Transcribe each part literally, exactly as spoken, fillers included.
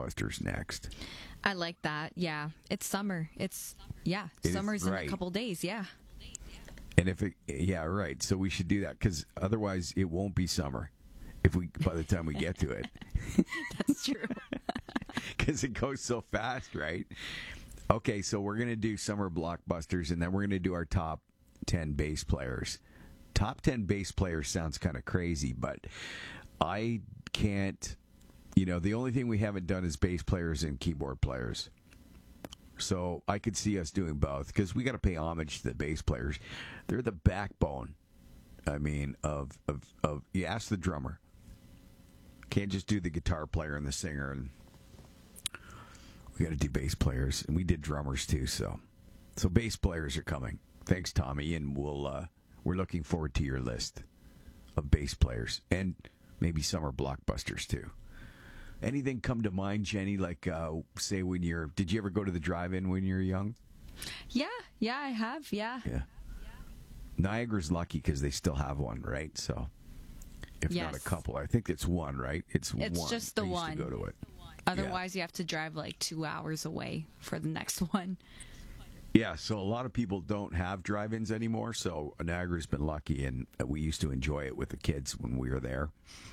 Blockbusters next. I like that. Yeah. It's summer. It's, yeah. It is- Summer's in right. a couple days. Yeah. And if it, yeah, right. So we should do that because otherwise it won't be summer if we by the time we get to it. That's true. Because it goes so fast, right? Okay, so we're going to do summer blockbusters, and then we're going to do our top ten bass players. Top ten bass players sounds kind of crazy, but I can't, you know, the only thing we haven't done is bass players and keyboard players. So I could see us doing both because we got to pay homage to the bass players. They're the backbone, I mean, of, of, of you ask the drummer. Can't just do the guitar player and the singer, and we got to do bass players, and we did drummers too. So, so bass players are coming. Thanks, Tommy, and we'll uh, we're looking forward to your list of bass players and maybe summer blockbusters too. Anything come to mind, Jenny? Like, uh, say, when you're, did you ever go to the drive-in when you were young? Yeah. Yeah, I have. Yeah. Yeah. Niagara's lucky because they still have one, right? So, if Yes. not a couple, I think it's one, right? It's, It's one. just the I used one. to go to it. Otherwise, you have to drive like two hours away for the next one. Yeah, so a lot of people don't have drive-ins anymore, so Niagara's been lucky, and we used to enjoy it with the kids when we were there.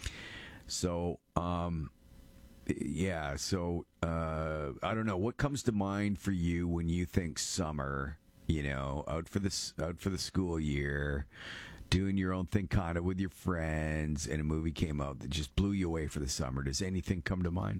So, um, yeah, so uh, I don't know. What comes to mind for you when you think summer, you know, out for the, out for the school year, doing your own thing kind of with your friends, and a movie came out that just blew you away for the summer? Does anything come to mind?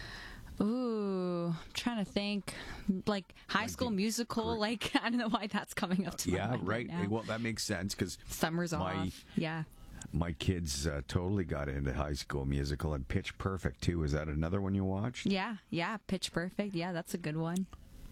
Ooh, I'm trying to think. Like High School Musical, like, I don't know why that's coming up to my Yeah, mind right. now. Well, that makes sense because Summer's my- off. Yeah. my kids uh, totally got into High School Musical, and Pitch Perfect too. Is that another one you watched? Yeah, yeah, Pitch Perfect. Yeah, that's a good one.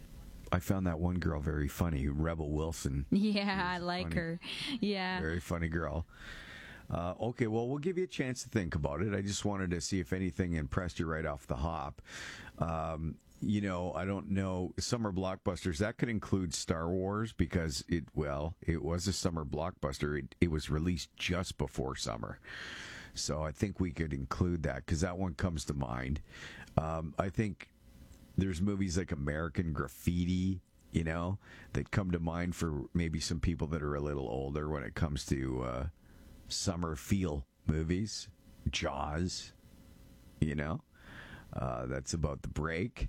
I found that one girl very funny, Rebel Wilson. Yeah, I like funny. her. Yeah. Very funny girl. Uh, okay, well, we'll give you a chance to think about it. I just wanted to see if anything impressed you right off the hop. Um, you know, I don't know, summer blockbusters, that could include Star Wars because it, well, it was a summer blockbuster. It, it was released just before summer. So I think we could include that because that one comes to mind. Um, I think there's movies like American Graffiti, you know, that come to mind for maybe some people that are a little older when it comes to uh, summer feel movies. Jaws, you know, uh, that's about the break.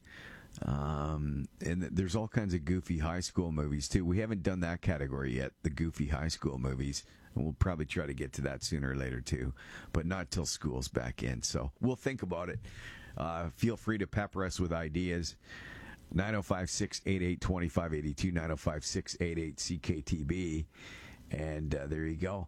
Um, and there's all kinds of goofy high school movies too. We haven't done that category yet, the goofy high school movies. And we'll probably try to get to that sooner or later too, but not till school's back in. So we'll think about it. Uh, feel free to pepper us with ideas. nine oh five, six eight eight, two five eight two, nine oh five, six eight eight, C K T B. And uh, there you go.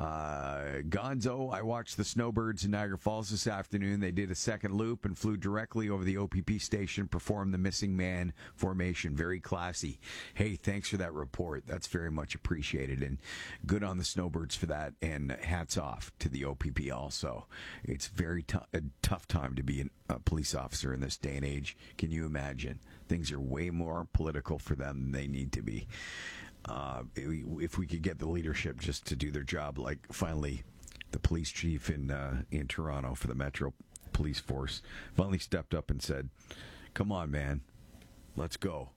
Uh, Gonzo, I watched the Snowbirds in Niagara Falls this afternoon. They did a second loop and flew directly over the O P P station, performed the Missing Man formation. Very classy. Hey, thanks for that report. That's very much appreciated. And good on the Snowbirds for that. And hats off to the O P P also. It's very t- a tough time to be a police officer in this day and age. Can you imagine? Things are way more political for them than they need to be. Uh, if we could get the leadership just to do their job, like finally the police chief in uh, in Toronto for the Metro Police Force finally stepped up and said, come on, man, let's go.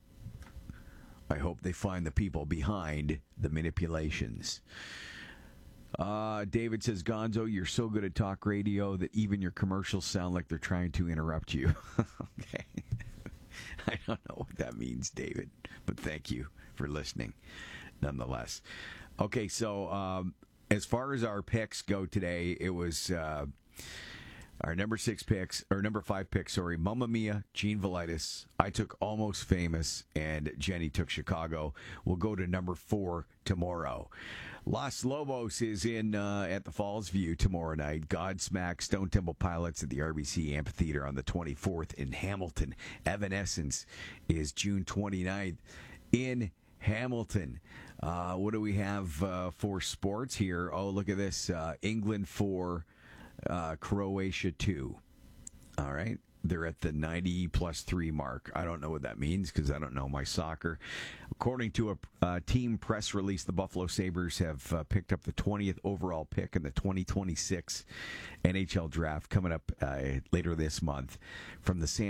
I hope they find the people behind the manipulations. Uh, David says, Gonzo, you're so good at talk radio that even your commercials sound like they're trying to interrupt you. Okay. I don't know what that means, David, but thank you for listening nonetheless. Okay, so um, as far as our picks go today, it was uh, our number six picks, or number five picks, sorry, Mamma Mia, Gene Velitis. I took Almost Famous, and Jenny took Chicago. We'll go to number four tomorrow. Los Lobos is in uh, at the Falls View tomorrow night. Godsmack, Stone Temple Pilots at the R B C Amphitheater on the twenty-fourth in Hamilton. Evanescence is June twenty-ninth in Hamilton. Uh, what do we have uh, for sports here? Oh, look at this. Uh, England four, uh, Croatia two. All right. They're at the ninety plus three mark. I don't know what that means because I don't know my soccer. According to a uh, team press release, the Buffalo Sabres have uh, picked up the twentieth overall pick in the twenty twenty-six N H L draft coming up uh, later this month from the San